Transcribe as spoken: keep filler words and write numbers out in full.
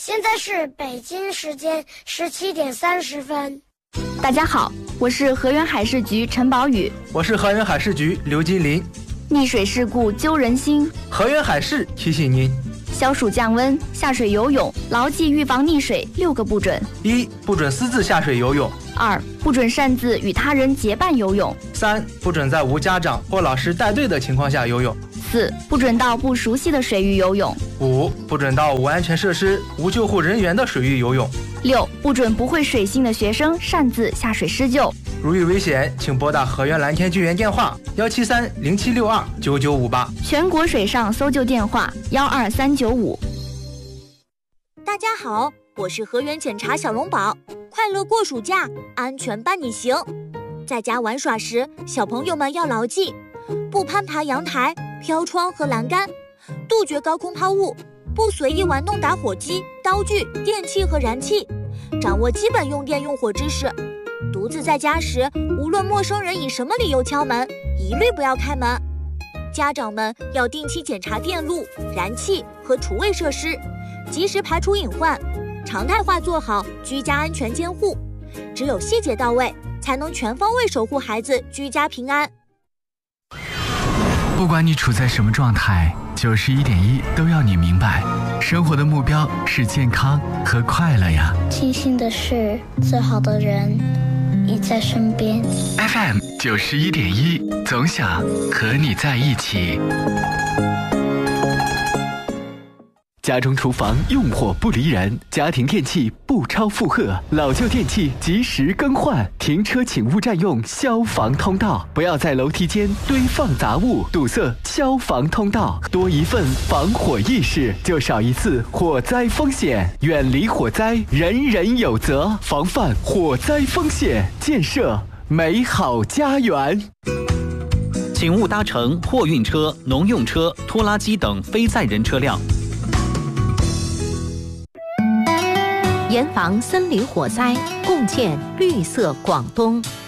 现在是北京时间十七点三十分。 大家好，我是河源海事局陈宝宇。 我是河源海事局刘金林。 溺水事故揪人心， 河源海事提醒您： 消暑降温，下水游泳，牢记预防溺水六个不准： 一、不准私自下水游泳； 二、不准擅自与他人结伴游泳； 三、不准在无家长或老师带队的情况下游泳； 四、不准到不熟悉的水域游泳； 五、不准到无安全设施、无救护人员的水域游泳； 六、不准不会水性的学生擅自下水施救。 如遇危险，请拨打河源蓝天救援电话幺七三零七六二九九五八， 全国水上搜救电话幺二三九五。 大家好，我是河源检查小龙宝，快乐过暑假，安全伴你行。在家玩耍时，小朋友们要牢记：不攀爬阳台、飘窗和栏杆，杜绝高空抛物，不随意玩弄打火机、刀具、电器和燃气，掌握基本用电用火知识。独自在家时，无论陌生人以什么理由敲门，一律不要开门。家长们要定期检查电路、燃气和厨卫设施，及时排除隐患，常态化做好居家安全监护。只有细节到位，才能全方位守护孩子居家平安。 不管你处在什么状态，九十一点一都要你明白，生活的目标是健康和快乐呀。 庆幸的是，最好的人你在身边。 F M 九十一点一，总想和你在一起。家中厨房用火不离人，家庭电器不超负荷，老旧电器及时更换，停车请勿占用消防通道，不要在楼梯间堆放杂物，堵塞消防通道，多一份防火意识，就少一次火灾风险。远离火灾，人人有责，防范火灾风险，建设美好家园。 请勿搭乘货运车、农用车、拖拉机等非载人车辆。 严防森林火灾，共建绿色广东。